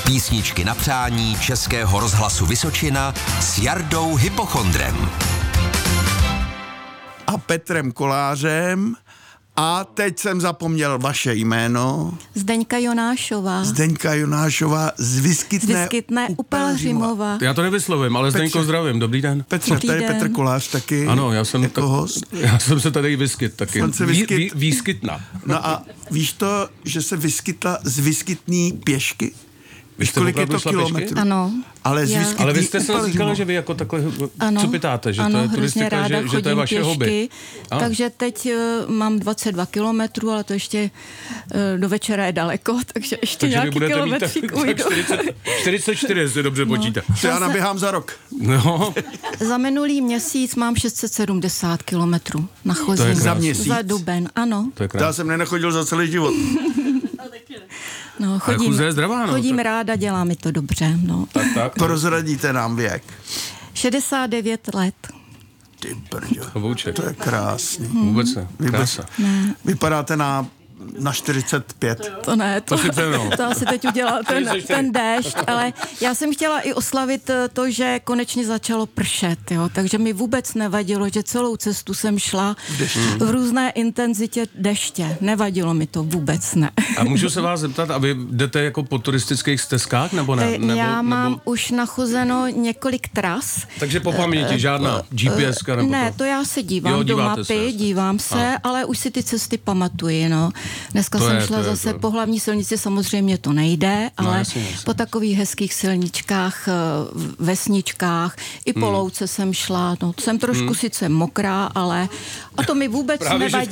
Písničky na přání Českého rozhlasu Vysočina s Jardou Hypochondrem. A Petrem Kolářem. A teď jsem zapomněl vaše jméno. Zdeňka Jonášová. Zdeňka Jonášová z Vyskytné u Pelhřimova. Já to nevyslovím, ale Zdeňko, zdravím, dobrý den. Petře, tady Petr Kolář taky. Ano, já jsem jako host. Já jsem se tady vyskyt taky. Výskytna. No a víš to, že se vyskytla z Vyskytný pěšky? Víš, kolik je to kilometrů? Ano. Ale vy jste se říkala, že vy jako takhle cupitáte, že to je turistika, že to je vaše hobby. Takže teď mám 22 kilometrů, ale to ještě do večera je daleko, takže ještě nějaký kilometřík ujdu. 44, jestli dobře počítá. Já naběhám za rok. No. Za minulý měsíc mám 670 kilometrů nachození. Za měsíc? Za duben, ano. Já jsem nenachodil za celý život. No, chodím ráda, dělá mi to dobře. No. Tak. Prozradíte nám věk. 69 let. Ty brďo, to je krásný. Vůbec ne, krása. Vypadáte na 45. To ne, to asi teď udělal ten déšť, ale já jsem chtěla i oslavit to, že konečně začalo pršet, jo, takže mi vůbec nevadilo, že celou cestu jsem šla v různé intenzitě deště. Nevadilo mi to vůbec, ne. A můžu se vás zeptat, a vy jdete jako po turistických stezkách, nebo ne? Já mám už nachozeno několik tras. Takže po paměti žádná GPSka nebo ne, to já se dívám do mapy, dívám se, ale už si ty cesty pamatuji, no. Dneska jsem šla zase po hlavní silnici, samozřejmě to nejde, ale jasně. Po takových hezkých silničkách, vesničkách, i po louce jsem šla, no, jsem trošku sice mokrá, ale a to mi vůbec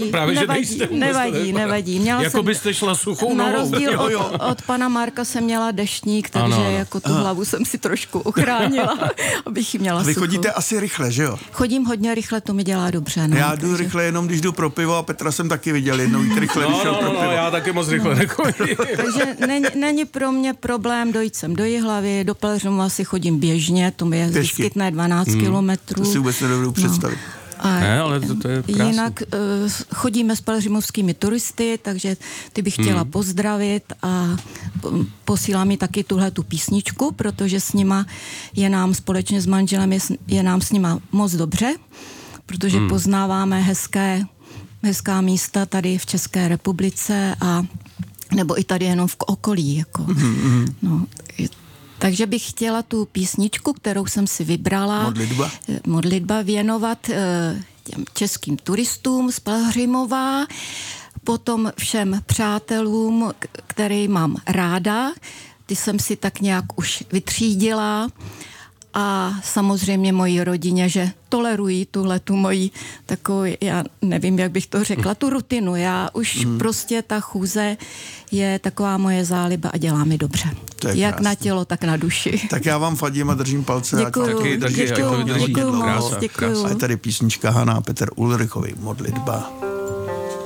nevadí. Jako byste šla suchou nohou. Na rozdíl od pana Marka jsem měla deštník, takže jako tu hlavu jsem si trošku ochránila, abych ji měla suchou. Vy chodíte asi rychle, že jo? Chodím hodně rychle, to mi dělá dobře. No, já jdu rychle jenom, když jdu pro pivo a Petra jsem taky viděl jednou jít rychle, když šel pro pivo. Já taky moc rychle nechodím. Takže není pro mě problém dojít sem do Jihlavy, do Pelhřimova si chodím běžně, to mi je Vyskytné 12 kilometrů. To si vůbec nedovedu představit. Ne, ale to je krásný. Jinak chodíme s pelhřimovskými turisty, takže ty bych chtěla pozdravit a posílám mi taky tuhletu písničku, protože s nima je nám společně s manželem je nám s nima moc dobře, protože poznáváme hezká místa tady v České republice a nebo i tady jenom v okolí. Jako. No, takže bych chtěla tu písničku, kterou jsem si vybrala, modlitba věnovat těm českým turistům z Pelhřimova, potom všem přátelům, který mám ráda, ty jsem si tak nějak už vytřídila, a samozřejmě mojí rodině, že tolerují tuhletu moji takovou, já nevím, jak bych to řekla, tu rutinu. Já už prostě ta chůze je taková moje záliba a dělá mi dobře. Jak na tělo, tak na duši. Tak já vám fandím a držím palce. Děkuju moc. A je tady písnička Hana a Petr Ulrichovi, Modlitba.